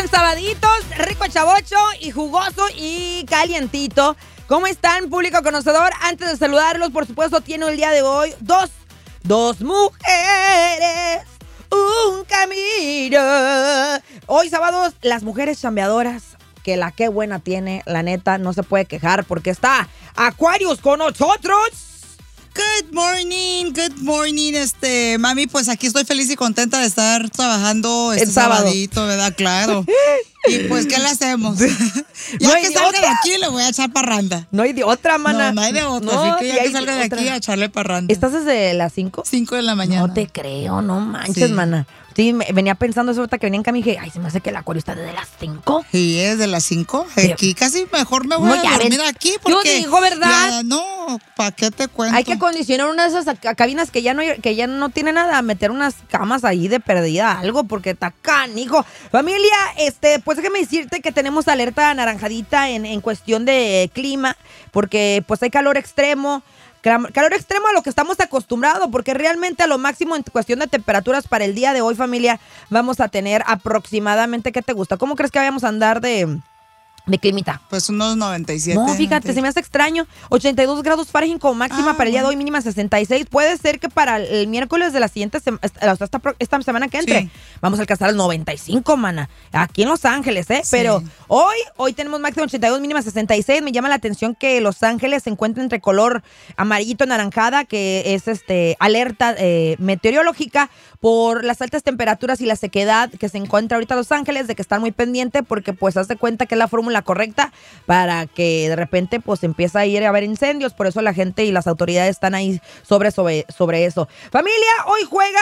sabaditos, rico chavocho y jugoso y calientito. ¿Cómo están, público conocedor? Antes de saludarlos, por supuesto, tiene el día de hoy dos mujeres, un camino. Hoy sábados, las mujeres chambeadoras, que la que buena tiene, la neta, no se puede quejar porque está Aquarius con nosotros. Good morning, mami, pues aquí estoy feliz y contenta de estar trabajando este sabadito, ¿verdad? Claro. Y pues, ¿qué le hacemos? Ya que salga de aquí, le voy a echar parranda. No hay de otra, mana. No hay de otra, no, así que ya que salga de aquí a echarle parranda. ¿Estás desde las 5? 5 de la mañana. No te creo, no manches, sí. Mana. Sí, venía pensando eso ahorita que venía en camino y dije, ay, se me hace que el Acuario está desde las 5. Sí, es de las 5. Aquí casi mejor me voy a dormir aquí porque... Yo digo, ¿verdad? Ya, no, ¿para qué te cuento? Hay que acondicionar una de esas cabinas que ya no tiene nada, meter unas camas ahí de perdida, algo, porque está canijo. Familia, pues déjame decirte que tenemos alerta anaranjadita en cuestión de clima, porque pues hay calor extremo. Calor extremo a lo que estamos acostumbrados, porque realmente a lo máximo en cuestión de temperaturas para el día de hoy, familia, vamos a tener aproximadamente, ¿qué te gusta? ¿Cómo crees que vayamos a andar de climita? Pues unos 97. No, fíjate, se me hace extraño. 82 grados Fahrenheit como máxima para el día de hoy, mínima 66. Puede ser que para el miércoles de la siguiente esta semana que entre, sí, vamos a alcanzar el 95, mana. Aquí en Los Ángeles, ¿eh? Sí. Pero hoy tenemos máximo 82, mínima 66. Me llama la atención que Los Ángeles se encuentra entre color amarillito anaranjada, que es alerta meteorológica por las altas temperaturas y la sequedad que se encuentra ahorita en Los Ángeles, de que están muy pendiente porque pues haz de cuenta que es la fórmula correcta para que de repente pues empieza a ir a haber incendios. Por eso la gente y las autoridades están ahí sobre eso. Familia, hoy juega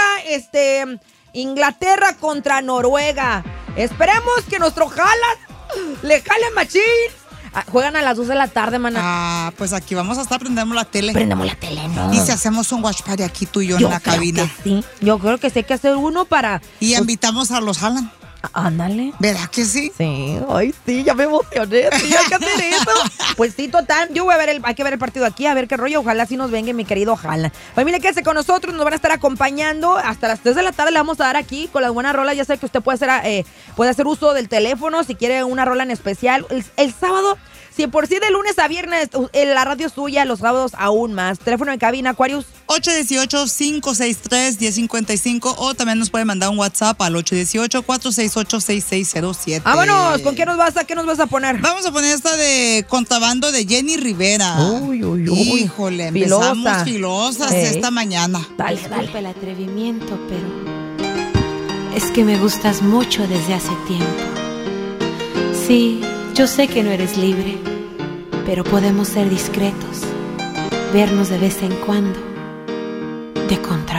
Inglaterra contra Noruega. Esperemos que nuestro le jale machín. Juegan a las 2 de la tarde, mana. Pues aquí vamos a estar, prendemos la tele, ¿no? Y si hacemos un watch party aquí tú y yo en la cabina. Sí, yo creo que sí hay que hacer uno para... Y invitamos a los Haaland. Ándale. ¿Verdad que sí? Sí, ay, sí, ya me emocioné. Sí, hay que hacer eso. Pues sí, total. Yo voy a ver hay que ver el partido aquí, a ver qué rollo. Ojalá sí nos venga mi querido Haaland. Familia, quédese con nosotros. Nos van a estar acompañando hasta las 3 de la tarde. Le vamos a dar aquí con las buenas rolas. Ya sé que usted puede hacer uso del teléfono si quiere una rola en especial. El sábado, si por sí de lunes a viernes la radio es suya, los sábados aún más. Teléfono de cabina, Aquarius. 818-563-1055 o también nos puede mandar un WhatsApp al 818-468-6607. Vámonos, ¿con qué nos vas a poner? Vamos a poner esta de Contrabando de Jenny Rivera. Uy. Híjole, empezamos filosas esta mañana. Dale. Disculpa el atrevimiento, pero es que me gustas mucho desde hace tiempo. Sí, yo sé que no eres libre, pero podemos ser discretos, vernos de vez en cuando, de contrabando.